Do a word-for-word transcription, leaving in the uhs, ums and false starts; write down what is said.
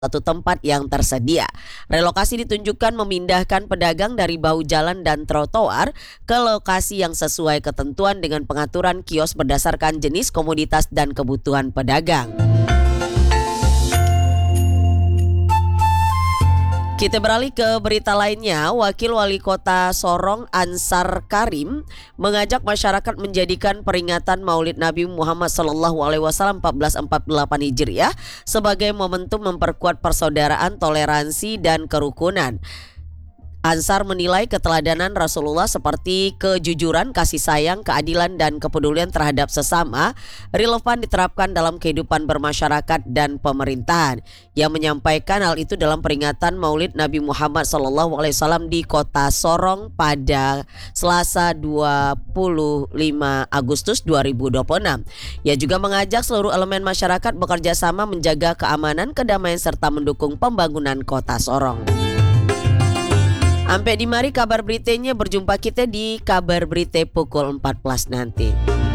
satu tempat yang tersedia. Relokasi ditunjukkan memindahkan pedagang dari bahu jalan dan trotoar ke lokasi yang sesuai ketentuan dengan pengaturan kios berdasarkan jenis komoditas dan kebutuhan pedagang. Kita beralih ke berita lainnya. Wakil Wali Kota Sorong Ansar Karim mengajak masyarakat menjadikan peringatan Maulid Nabi Muhammad Sallallahu Alaihi Wasallam seribu empat ratus empat puluh delapan Hijriah sebagai momentum memperkuat persaudaraan, toleransi, dan kerukunan. Ansar menilai keteladanan Rasulullah seperti kejujuran, kasih sayang, keadilan, dan kepedulian terhadap sesama relevan diterapkan dalam kehidupan bermasyarakat dan pemerintahan. Ia menyampaikan hal itu dalam peringatan Maulid Nabi Muhammad Sallallahu Alaihi Wasallam di Kota Sorong pada Selasa dua puluh lima Agustus dua ribu dua puluh enam. Ia juga mengajak seluruh elemen masyarakat bekerja sama menjaga keamanan, kedamaian, serta mendukung pembangunan Kota Sorong. Sampai di mari kabar beritanya, berjumpa kita di kabar berita pukul empat belas nanti.